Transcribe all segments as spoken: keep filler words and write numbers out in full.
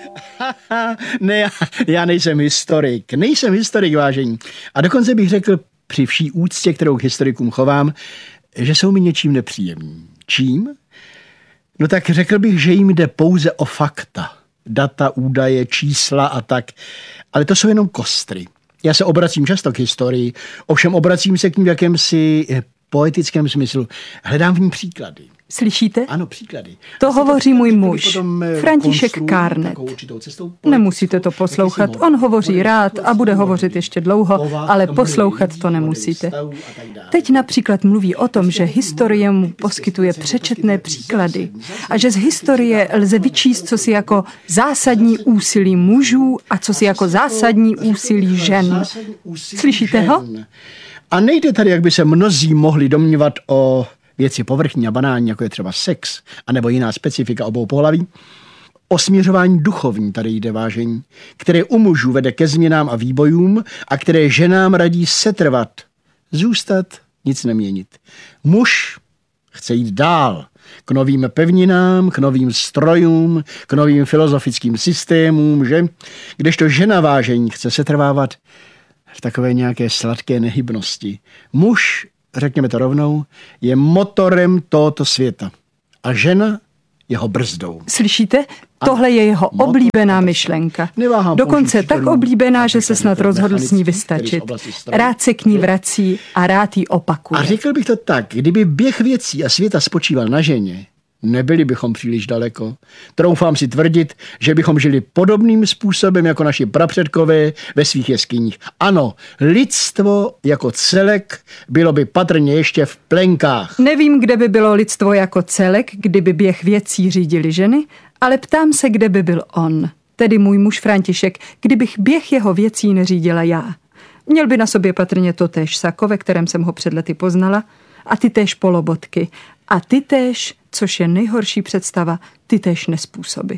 Ne, já, já nejsem historik. Nejsem historik, vážení. A dokonce bych řekl, při vší úctě, kterou k historikům chovám, že jsou mi něčím nepříjemní. Čím? No tak řekl bych, že jim jde pouze o fakta. Data, údaje, čísla a tak. Ale to jsou jenom kostry. Já se obracím často k historii, ovšem obracím se k ní v jakémsi poetickém smyslu. Hledám v ní příklady. Slyšíte? Ano, příklady. To hovoří můj muž, František Kárnet. Nemusíte to poslouchat, on hovoří rád a bude hovořit ještě dlouho, ale poslouchat to nemusíte. Teď například mluví o tom, že historie mu poskytuje přečetné příklady a že z historie lze vyčíst cosi jako zásadní úsilí mužů a cosi jako zásadní úsilí žen. Slyšíte ho? A nejde tady, jak by se mnozí mohli domnívat, o věci povrchní a banální, jako je třeba sex, anebo jiná specifika obou pohlaví. O směřování duchovní tady jde, vážení, které u mužů vede ke změnám a výbojům a které ženám radí setrvat, zůstat, nic neměnit. Muž chce jít dál, k novým pevninám, k novým strojům, k novým filozofickým systémům, že? Kdežto žena, vážení, chce setrvávat v takové nějaké sladké nehybnosti. Muž, řekněme to rovnou, je motorem tohoto světa a žena jeho brzdou. Slyšíte? Tohle je jeho oblíbená myšlenka. Dokonce tak oblíbená, že se snad rozhodl s ní vystačit. Rád se k ní vrací a rád ji opakuje. A řekl bych to tak, kdyby běh věcí a světa spočíval na ženě, nebyli bychom příliš daleko. Troufám si tvrdit, že bychom žili podobným způsobem jako naši prapředkové ve svých jeskyních. Ano, lidstvo jako celek bylo by patrně ještě v plenkách. Nevím, kde by bylo lidstvo jako celek, kdyby běh věcí řídili ženy, ale ptám se, kde by byl on, tedy můj muž František, kdybych běh jeho věcí neřídila já. Měl by na sobě patrně totéž sako, ve kterém jsem ho před lety poznala, a ty též polobotky, a ty též, což je nejhorší představa, ty též nespůsoby.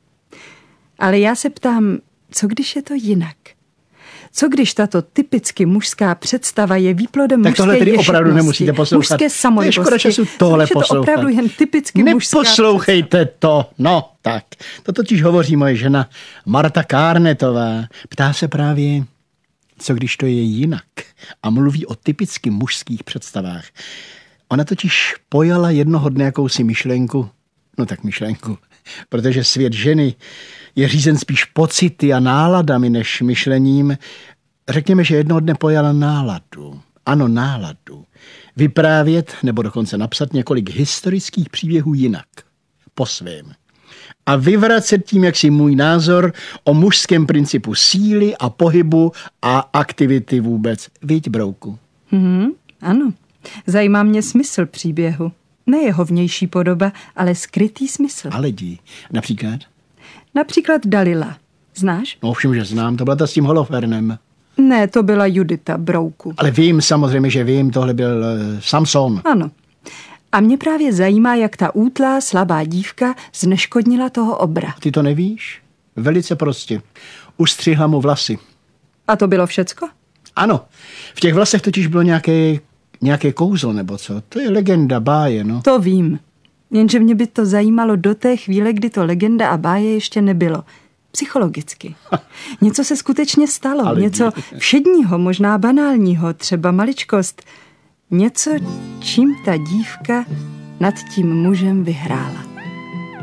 Ale já se ptám, co když je to jinak? Co když tato typicky mužská představa je výplodem tak mužské tohle tedy opravdu ješitnosti, nemusíte poslouchat. Mužské samolibosti? To je škoda času tohle poslouchat. Je to opravdu jen typicky mužská Neposlouchejte to. No, tak. To totiž hovoří moje žena Marta Kárnetová. Ptá se právě, co když to je jinak, a mluví o typicky mužských představách. Ona totiž pojala jednoho dne jakousi myšlenku, no tak myšlenku, protože svět ženy je řízen spíš pocity a náladami než myšlením. Řekněme, že jednoho dne pojala náladu. Ano, náladu. Vyprávět nebo dokonce napsat několik historických příběhů jinak, po svém. A vyvracet tím jaksi můj názor o mužském principu síly a pohybu a aktivity vůbec. Viď, brouku? Mm, ano. Zajímá mě smysl příběhu. Ne jeho vnější podoba, ale skrytý smysl. Ale jdi. Například? Například Dalila. Znáš? No všem, že znám. To byla ta s tím Holofernem. Ne, to byla Judita, brouku. Ale vím, samozřejmě, že vím. Tohle byl uh, Samson. Ano. A mě právě zajímá, jak ta útlá, slabá dívka zneškodnila toho obra. Ty to nevíš? Velice prostě. Ustřihla mu vlasy. A to bylo všecko? Ano. V těch vlasech totiž bylo nějaké, nějaké kouzlo, nebo co? To je legenda, báje, no. To vím. Jenže mě by to zajímalo do té chvíle, kdy to legenda a báje ještě nebylo. Psychologicky. Něco se skutečně stalo. Ale něco všedního, možná banálního, třeba maličkost. Něco, čím ta dívka nad tím mužem vyhrála.